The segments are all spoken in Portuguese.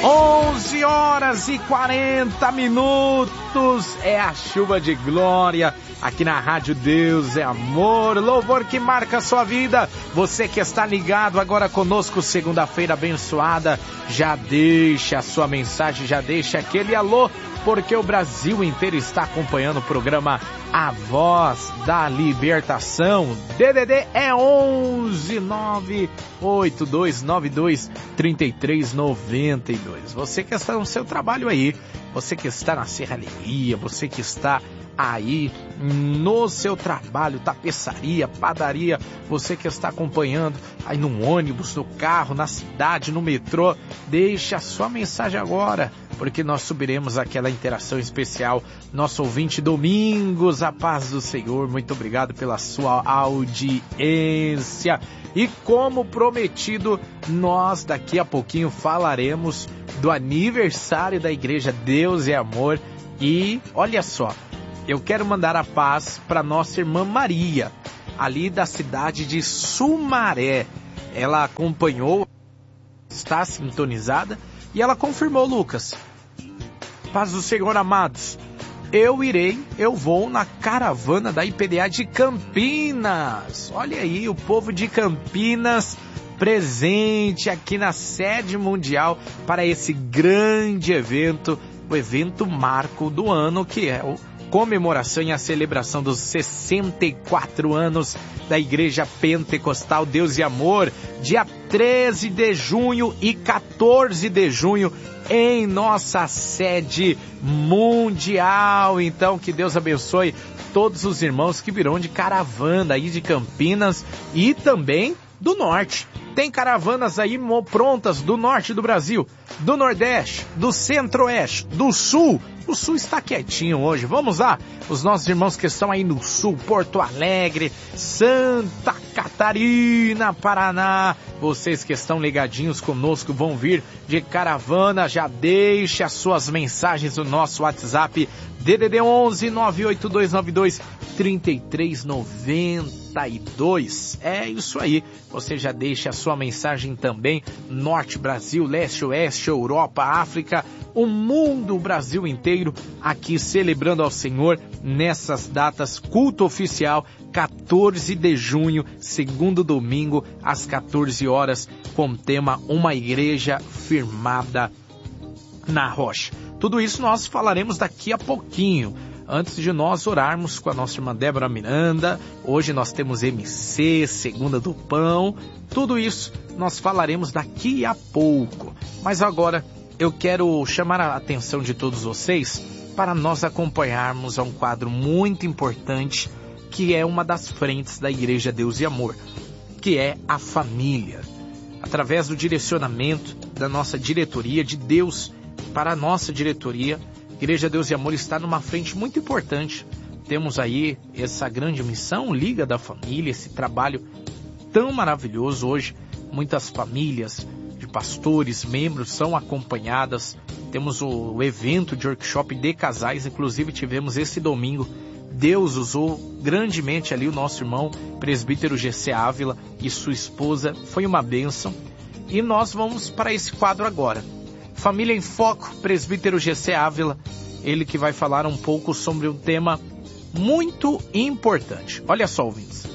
11 horas e 40 minutos, é a chuva de glória aqui na Rádio Deus é Amor, louvor que marca a sua vida. Você que está ligado agora conosco, segunda-feira abençoada, já deixa a sua mensagem, já deixa aquele alô, porque o Brasil inteiro está acompanhando o programa A Voz da Libertação. DDD é 11 98292 3392. Você que está no seu trabalho aí, você que está na serralheria, você que está aí no seu trabalho, tapeçaria, padaria, você que está acompanhando aí no ônibus, no carro, na cidade, no metrô, deixa a sua mensagem agora, porque nós subiremos aquela interação especial. Nosso ouvinte Domingos, a paz do Senhor, muito obrigado pela sua audiência. E como prometido, nós daqui a pouquinho falaremos do aniversário da Igreja Deus é Amor. E olha só, eu quero mandar a paz para nossa irmã Maria, ali da cidade de Sumaré. Ela acompanhou, está sintonizada, e ela confirmou, Lucas. Paz do Senhor, amados. Eu vou na caravana da IPDA de Campinas. Olha aí, o povo de Campinas presente aqui na sede mundial para esse grande evento, o evento marco do ano, que é o comemoração e a celebração dos 64 anos da Igreja Pentecostal Deus e Amor, dia 13 de junho e 14 de junho, em nossa sede mundial. Então, que Deus abençoe todos os irmãos que virão de caravana aí de Campinas e também do norte. Tem caravanas aí prontas do norte do Brasil, do nordeste, do centro-oeste, do sul. O sul está quietinho hoje. Vamos lá, os nossos irmãos que estão aí no sul, Porto Alegre, Santa Catarina, Paraná. Vocês que estão ligadinhos conosco vão vir de caravana. Já deixe as suas mensagens no nosso WhatsApp, DDD 11 98292 3392. É isso aí. Você já deixa a sua mensagem também. Norte, Brasil, leste, oeste, Europa, África, o mundo, o Brasil inteiro, aqui celebrando ao Senhor nessas datas. Culto oficial, 14 de junho, segundo domingo, às 14 horas, com tema Uma Igreja Firmada na Rocha. Tudo isso nós falaremos daqui a pouquinho. Antes de nós orarmos com a nossa irmã Débora Miranda, hoje nós temos MC, Segunda do Pão, tudo isso nós falaremos daqui a pouco. Mas agora eu quero chamar a atenção de todos vocês para nós acompanharmos a um quadro muito importante, que é uma das frentes da Igreja Deus e Amor, que é a família. Através do direcionamento da nossa diretoria, de Deus para a nossa diretoria, Igreja Deus e Amor está numa frente muito importante. Temos aí essa grande missão, Liga da Família, esse trabalho tão maravilhoso. Hoje, muitas famílias de pastores, membros são acompanhadas. Temos o evento de workshop de casais, inclusive tivemos esse domingo. Deus usou grandemente ali o nosso irmão presbítero GC Ávila e sua esposa. Foi uma bênção. E nós vamos para esse quadro agora. Família em Foco, presbítero GC Ávila, ele que vai falar um pouco sobre um tema muito importante. Olha só, ouvintes.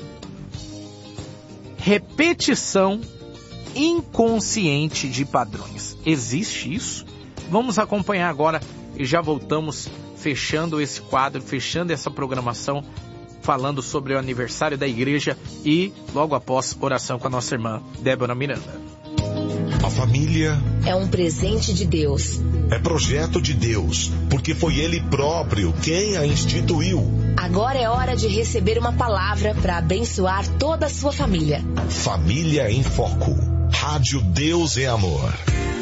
Repetição inconsciente de padrões. Existe isso? Vamos acompanhar agora e já voltamos fechando esse quadro, fechando essa programação, falando sobre o aniversário da igreja e logo após oração com a nossa irmã Débora Miranda. A família é um presente de Deus. É projeto de Deus, porque foi Ele próprio quem a instituiu. Agora é hora de receber uma palavra para abençoar toda a sua família. Família em Foco. Rádio Deus é Amor.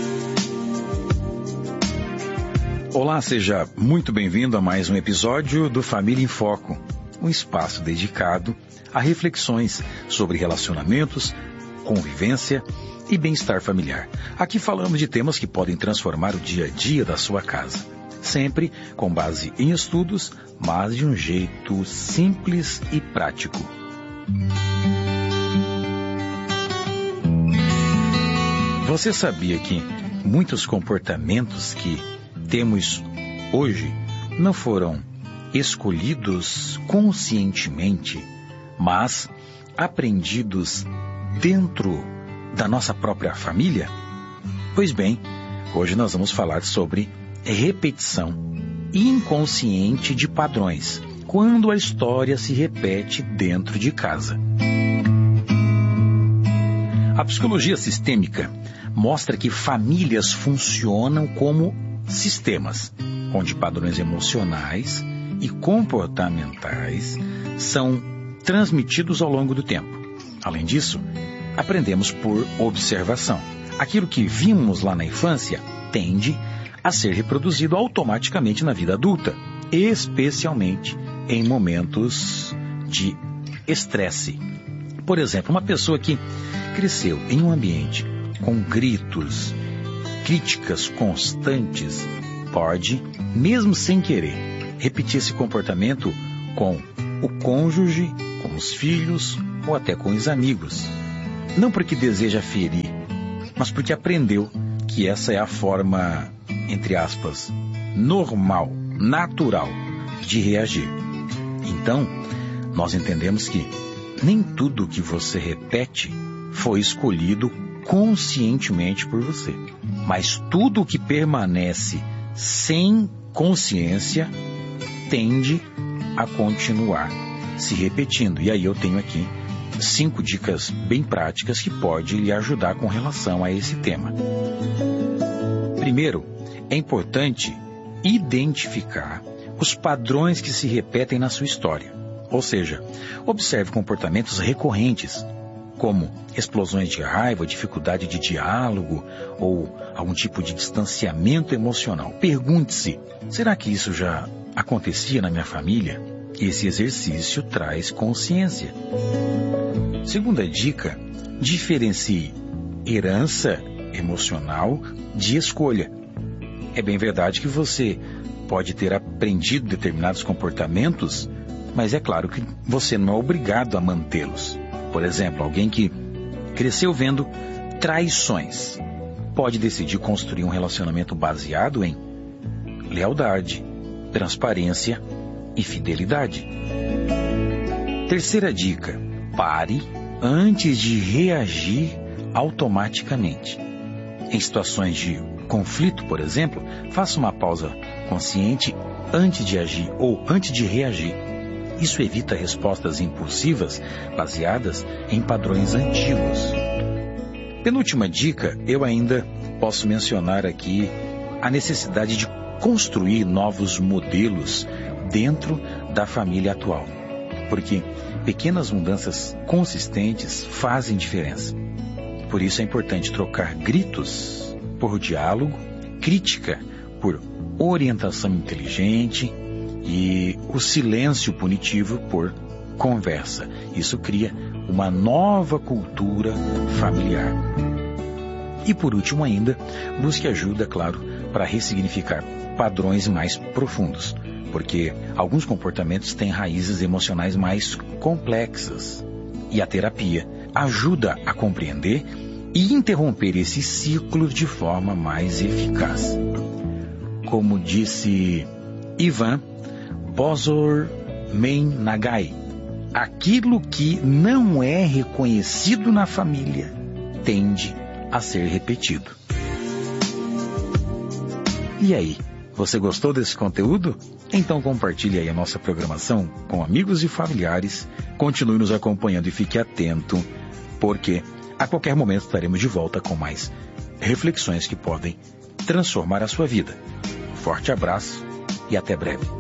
Olá, seja muito bem-vindo a mais um episódio do Família em Foco, um espaço dedicado a reflexões sobre relacionamentos, convivência e bem-estar familiar. Aqui falamos de temas que podem transformar o dia a dia da sua casa, sempre com base em estudos, mas de um jeito simples e prático. Você sabia que muitos comportamentos que temos hoje não foram escolhidos conscientemente, mas aprendidos dentro da nossa própria família? Pois bem, hoje nós vamos falar sobre repetição inconsciente de padrões, quando a história se repete dentro de casa. A psicologia sistêmica mostra que famílias funcionam como sistemas, onde padrões emocionais e comportamentais são transmitidos ao longo do tempo. Além disso, aprendemos por observação. Aquilo que vimos lá na infância tende a ser reproduzido automaticamente na vida adulta, especialmente em momentos de estresse. Por exemplo, uma pessoa que cresceu em um ambiente com gritos, críticas constantes, pode, mesmo sem querer, repetir esse comportamento com o cônjuge, com os filhos ou até com os amigos. Não porque deseja ferir, mas porque aprendeu que essa é a forma, entre aspas, normal, natural de reagir. Então, nós entendemos que nem tudo que você repete foi escolhido conscientemente por você, mas tudo que permanece sem consciência tende a continuar se repetindo. E aí eu tenho aqui 5 dicas bem práticas que podem lhe ajudar com relação a esse tema. Primeiro, é importante identificar os padrões que se repetem na sua história. Ou seja, observe comportamentos recorrentes, como explosões de raiva, dificuldade de diálogo ou algum tipo de distanciamento emocional. Pergunte-se, será que isso já acontecia na minha família? Esse exercício traz consciência. Segunda dica, diferencie herança emocional de escolha. É bem verdade que você pode ter aprendido determinados comportamentos, mas é claro que você não é obrigado a mantê-los. Por exemplo, alguém que cresceu vendo traições pode decidir construir um relacionamento baseado em lealdade, transparência e fidelidade. Terceira dica, pare antes de reagir automaticamente. Em situações de conflito, por exemplo, faça uma pausa consciente antes de agir ou antes de reagir. Isso evita respostas impulsivas baseadas em padrões antigos. Penúltima dica, eu ainda posso mencionar aqui a necessidade de construir novos modelos dentro da família atual, porque pequenas mudanças consistentes fazem diferença. Por isso é importante trocar gritos por diálogo, crítica por orientação inteligente e o silêncio punitivo por conversa. Isso cria uma nova cultura familiar. E por último ainda, busque ajuda, claro, para ressignificar padrões mais profundos, porque alguns comportamentos têm raízes emocionais mais complexas. E a terapia ajuda a compreender e interromper esse ciclo de forma mais eficaz. Como disse Ivan Bozor-Nagai, aquilo que não é reconhecido na família tende a ser repetido. E aí, você gostou desse conteúdo? Então compartilhe aí a nossa programação com amigos e familiares, continue nos acompanhando e fique atento, porque a qualquer momento estaremos de volta com mais reflexões que podem transformar a sua vida. Forte abraço e até breve.